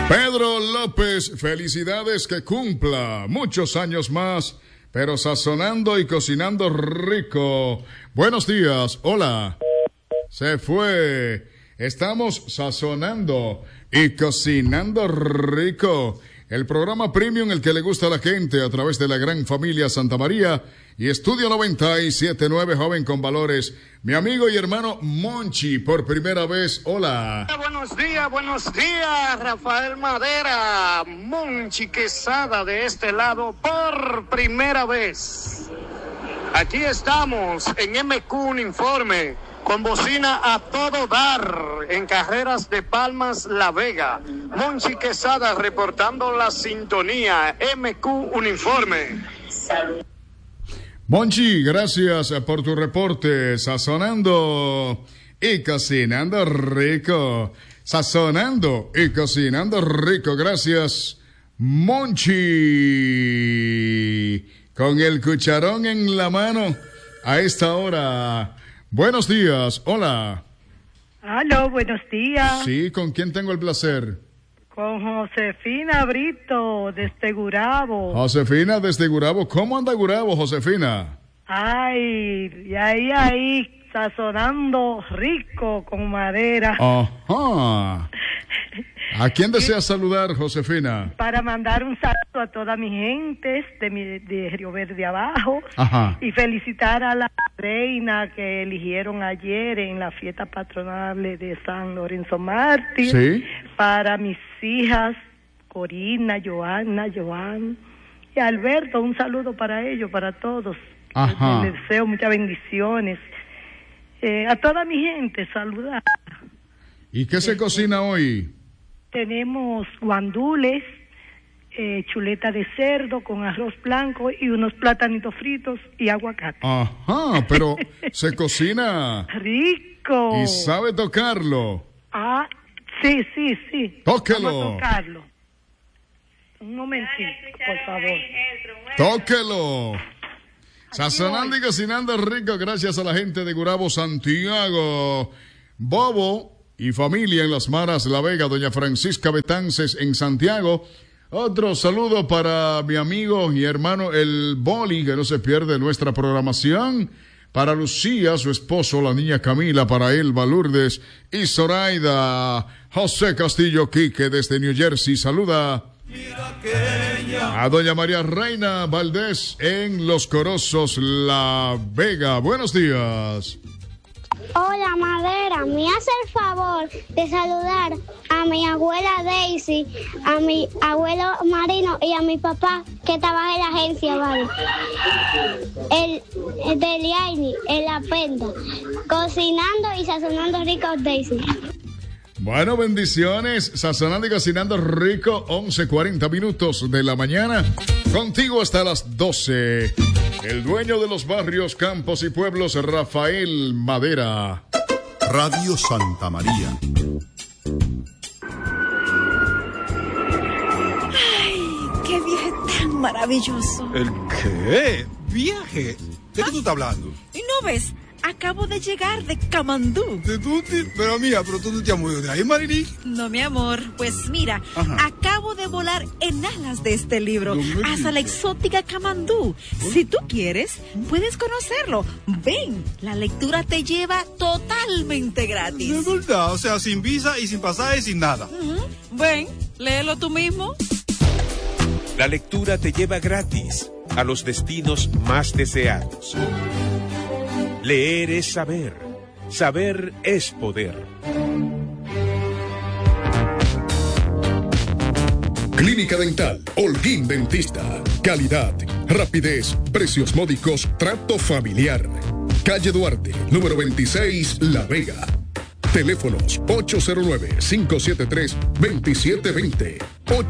Pedro López, felicidades, que cumpla muchos años más, pero sazonando y cocinando rico. Buenos días, hola. Se fue. Estamos sazonando y cocinando rico. El programa premium, el que le gusta a la gente a través de la gran familia Santa María y Estudio 97.9, joven con valores. Mi amigo y hermano Monchi, por primera vez, hola. Buenos días, Rafael Madera. Monchi Quesada de este lado por primera vez. Aquí estamos en MQ Uniforme, con bocina a todo dar, en Carreras de Palmas, La Vega. Monchi Quesada reportando la sintonía, MQ Uniforme. Salud. Monchi, gracias por tu reporte, sazonando y cocinando rico. Sazonando y cocinando rico, gracias, Monchi. Con el cucharón en la mano a esta hora. Buenos días, hola. Aló, buenos días. Sí, ¿con quién tengo el placer? Con Josefina Brito, desde Gurabo. Josefina, desde Gurabo. ¿Cómo anda Gurabo, Josefina? Ay, y ahí, sazonando rico con madera. Ajá. ¿A quién deseas saludar, Josefina? Para mandar un saludo a toda mi gente de Río Verde Abajo. Ajá. Y felicitar a la reina que eligieron ayer en la fiesta patronal de San Lorenzo Mártir. Sí. Para mis hijas, Corina, Joana, Joan y Alberto, un saludo para ellos, para todos. Ajá. Les deseo muchas bendiciones. A toda mi gente, saludar. ¿Y qué se cocina hoy? Tenemos guandules, chuleta de cerdo con arroz blanco y unos platanitos fritos y aguacate. Ajá, pero se cocina. ¡Rico! ¿Y sabe tocarlo? Ah, sí. Tóquelo. Vamos a tocarlo. Un momentito, por favor. Tóquelo. Sazonando y cocinando rico, gracias a la gente de Gurabo, Santiago. Bobo y familia en Las Maras, La Vega, doña Francisca Betances en Santiago. Otro saludo para mi amigo y hermano el Boli, que no se pierde nuestra programación. Para Lucía, su esposo, la niña Camila, para Elba Lourdes y Zoraida. José Castillo Quique desde New Jersey saluda a doña María Reina Valdés en Los Corozos, La Vega. Buenos días. Hola, Madera, me hace el favor de saludar a mi abuela Daisy, a mi abuelo Marino y a mi papá que trabaja en la agencia, ¿vale? El de Liaini, en La Penda, cocinando y sazonando rico, Daisy. Bueno, bendiciones, sazonando y cocinando rico, 11:40 minutos de la mañana, contigo hasta las 12. El dueño de los barrios, campos y pueblos, Rafael Madera. Radio Santa María. ¡Ay, qué viaje tan maravilloso! ¿El qué? ¿Viaje? ¿De qué tú estás hablando? ¿Y no ves? Acabo de llegar de Camandú. ¿De dónde? Pero tú no te has movido de ahí, Marily. No, mi amor. Pues mira, acabo de volar en alas de este libro hasta la exótica Camandú. Si tú quieres, puedes conocerlo. Ven, la lectura te lleva totalmente gratis. De verdad, o sea, sin visa y sin pasaje y sin nada. Ven, léelo tú mismo. La lectura te lleva gratis a los destinos más deseados. Leer es saber. Saber es poder. Clínica Dental Holguín Dentista. Calidad, rapidez, precios módicos, trato familiar. Calle Duarte, número 26, La Vega. Teléfonos 809-573-2720,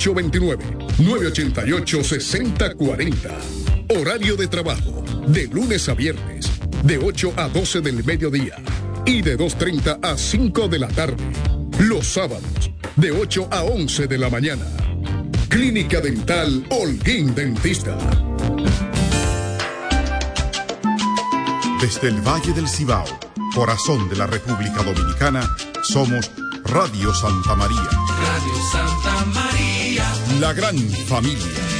829-988-6040. Horario de trabajo, de lunes a viernes, de 8 a 12 del mediodía y de 2:30 a 5 de la tarde. Los sábados, de 8 a 11 de la mañana. Clínica Dental Holguín Dentista. Desde el Valle del Cibao, corazón de la República Dominicana, somos Radio Santa María. Radio Santa María. La gran familia.